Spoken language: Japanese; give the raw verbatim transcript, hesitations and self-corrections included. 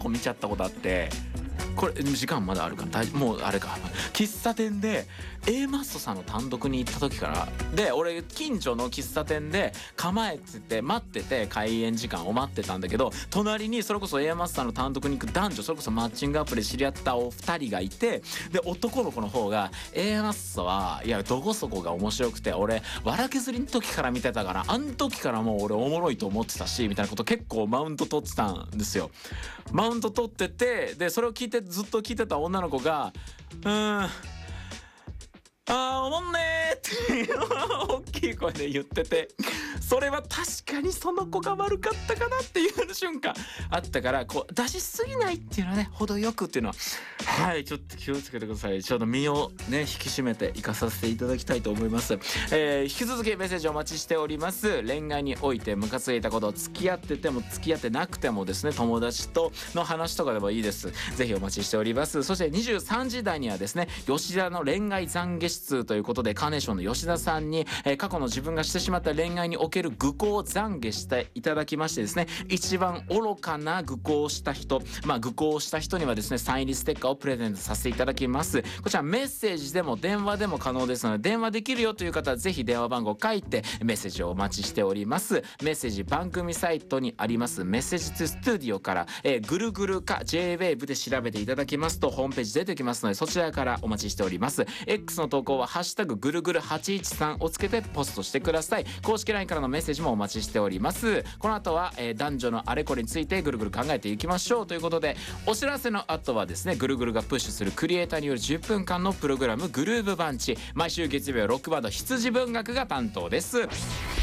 見ちゃったことあって、これ時間まだあるかな、もうあれか、喫茶店で A マッソさんの単独に行った時からで、俺近所の喫茶店で構えてて待ってて、開演時間を待ってたんだけど、隣にそれこそ A マッソさんの単独に行く男女、それこそマッチングアプリで知り合ったお二人がいて、で男の子の方が A マッソはいやどこそこが面白くて、俺笑けずりの時から見てたから、あん時からもう俺おもろいと思ってたしみたいなこと結構マウント取ってたんですよ。マウント取ってて、でそれを聞いてずっと聞いてた女の子がうーんあーおもんねーって大きい声で言ってて、それは確かにその子が悪かったかなっていう瞬間あったから、こう出しすぎないっていうのはね、程よくっていうのははいちょっと気をつけてください。ちょっと身をね引き締めていかさせていただきたいと思います。えー、引き続きメッセージお待ちしております。恋愛においてムカついたこと、付き合ってても付き合ってなくてもですね、友達との話とかでもいいです。ぜひお待ちしております。そしてにじゅうさんじ台にはですね、吉田の恋愛懺悔室ということで、カーネーションの吉田さんに、えー、過去の自分がしてしまった恋愛における愚行を懺悔していただきましてですね、一番愚かな愚行をした人、まあ愚行をした人にはですね、サイン入りステッカーをプレゼントさせていただきます。こちらメッセージでも電話でも可能ですので、電話できるよという方はぜひ電話番号書いてメッセージをお待ちしております。メッセージ番組サイトにありますメッセージトゥスタジオから、えー、ぐるぐるか ジェイウェーブ で調べていただきますとホームページ出てきますので、そちらからお待ちしております。 X の投稿はハッシュタグぐるぐるはちいちさんをつけてポストしてください。公式 ライン からのメッセージもお待ちしております。この後は、えー、男女のあれこれについてぐるぐる考えていきましょうということで、お知らせの後はですね、ぐるぐるがプッシュするクリエイターによるじゅっぷんかんのプログラムグルーブバンチ、毎週月曜日はロックバンド羊文学が担当です。